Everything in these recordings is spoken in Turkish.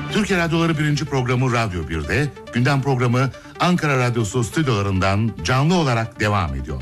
Türkiye Radyoları 1. programı Radyo 1'de, gündem programı Ankara Radyosu stüdyolarından canlı olarak devam ediyor.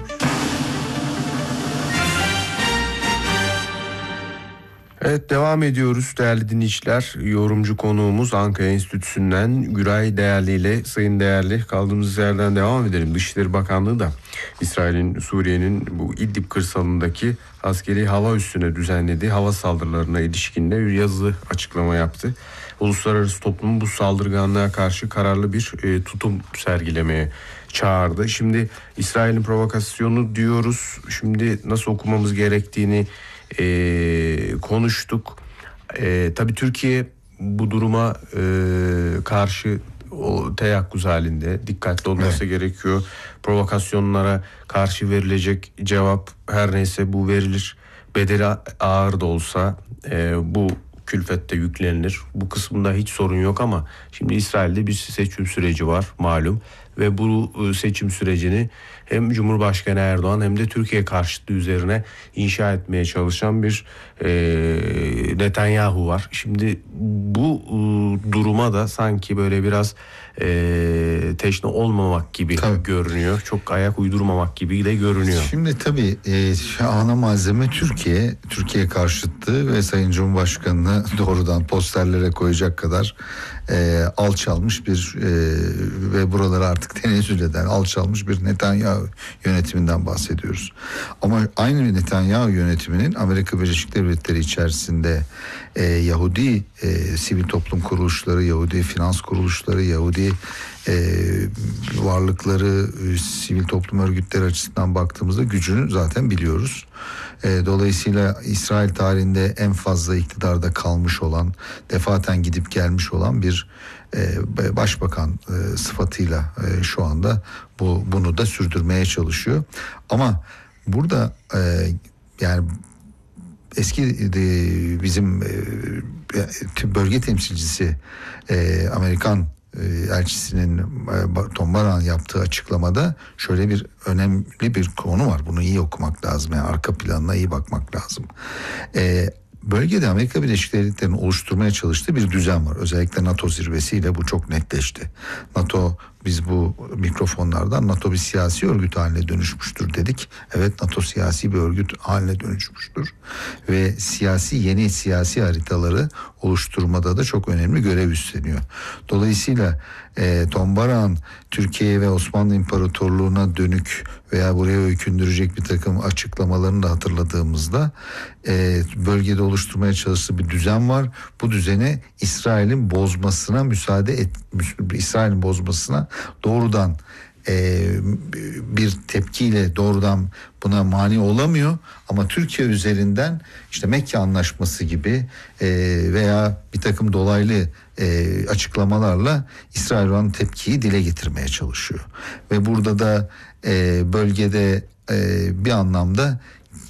Evet, devam ediyoruz değerli dinleyiciler. Yorumcu konuğumuz Ankara Enstitüsü'nden Güray Değerli ile Sayın Değerli kaldığımız yerden devam edelim. Dışişleri Bakanlığı da İsrail'in Suriye'nin bu İdlib kırsalındaki askeri hava üssüne düzenlediği hava saldırılarına ilişkin de bir yazılı açıklama yaptı. Uluslararası toplumun bu saldırganlığa karşı kararlı bir tutum sergilemeye çağırdı. Şimdi İsrail'in provokasyonu diyoruz. Şimdi nasıl okumamız gerektiğini konuştuk. Tabii Türkiye bu duruma karşı o teyakkuz halinde, dikkatli olması gerekiyor. Provokasyonlara karşı verilecek cevap her neyse bu verilir. Bedeli ağır da olsa bu külfette yüklenilir. Bu kısmında hiç sorun yok ama şimdi İsrail'de bir seçim süreci var malum ve bu seçim sürecini hem Cumhurbaşkanı Erdoğan hem de Türkiye karşıtlığı üzerine inşa etmeye çalışan bir Netanyahu var. Şimdi bu duruma da sanki böyle biraz teşne olmamak gibi görünüyor. Çok ayak uydurmamak gibi de görünüyor. Şimdi tabii ana malzeme Türkiye karşıtlığı ve Sayın Cumhurbaşkanı'nı doğrudan posterlere koyacak kadar alçalmış bir ve buraları artık tenezzül eden alçalmış bir Netanyahu yönetiminden bahsediyoruz. Ama aynı Netanyahu yönetiminin Amerika Birleşik Devletleri içerisinde Yahudi sivil toplum kuruluşları, Yahudi finans kuruluşları, Yahudi varlıkları, sivil toplum örgütleri açısından baktığımızda gücünü zaten biliyoruz. Dolayısıyla İsrail tarihinde en fazla iktidarda kalmış olan, defaten gidip gelmiş olan bir başbakan sıfatıyla şu anda bunu da sürdürmeye çalışıyor. Ama burada yani eski bizim bölge temsilcisi Amerikan elçisinin Tom Baran yaptığı açıklamada şöyle bir önemli bir konu var. Bunu iyi okumak lazım. Yani arka planına iyi bakmak lazım. Bölgede Amerika Birleşik Devletleri'nin oluşturmaya çalıştığı bir düzen var. Özellikle NATO zirvesiyle bu çok netleşti. NATO, biz bu mikrofonlardan NATO bir siyasi örgüt haline dönüşmüştür dedik. Evet, NATO siyasi bir örgüt haline dönüşmüştür. Ve yeni siyasi haritaları oluşturmada da çok önemli görev üstleniyor. Dolayısıyla Tom Baran Türkiye ve Osmanlı İmparatorluğu'na dönük veya buraya öykündürecek bir takım açıklamalarını da hatırladığımızda bölgede oluşturmaya çalıştığı bir düzen var. Bu düzeni İsrail'in bozmasına İsrail'in bozmasına doğrudan bir tepkiyle doğrudan buna mani olamıyor ama Türkiye üzerinden işte Mekke Anlaşması gibi veya bir takım dolaylı açıklamalarla İsrail olan tepkiyi dile getirmeye çalışıyor ve burada da bölgede bir anlamda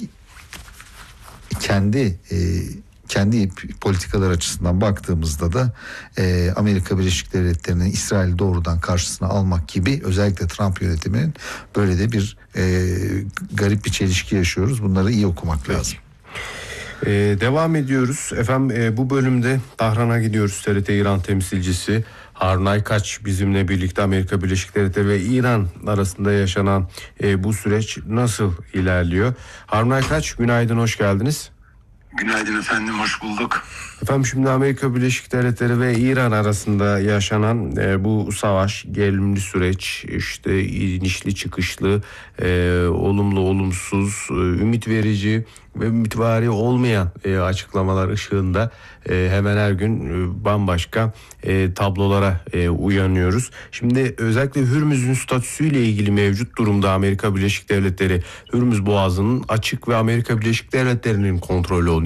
kendi politikalar açısından baktığımızda da Amerika Birleşik Devletleri'nin İsrail'i doğrudan karşısına almak gibi, özellikle Trump yönetiminin böyle de bir garip bir çelişki yaşıyoruz. Bunları iyi okumak lazım. Devam ediyoruz. Efendim bu bölümde Tahran'a gidiyoruz. TRT İran temsilcisi Harun Aykaç bizimle birlikte. Amerika Birleşik Devletleri ve İran arasında yaşanan bu süreç nasıl ilerliyor? Harun Aykaç, günaydın, hoş geldiniz. Günaydın efendim, hoş bulduk. Efendim şimdi Amerika Birleşik Devletleri ve İran arasında yaşanan bu savaş, gerilimli süreç, işte inişli çıkışlı, olumlu olumsuz, ümit verici ve ümitvari olmayan açıklamalar ışığında hemen her gün bambaşka tablolara uyanıyoruz. Şimdi özellikle Hürmüz'ün statüsüyle ilgili mevcut durumda Amerika Birleşik Devletleri Hürmüz Boğazı'nın açık ve Amerika Birleşik Devletleri'nin kontrolü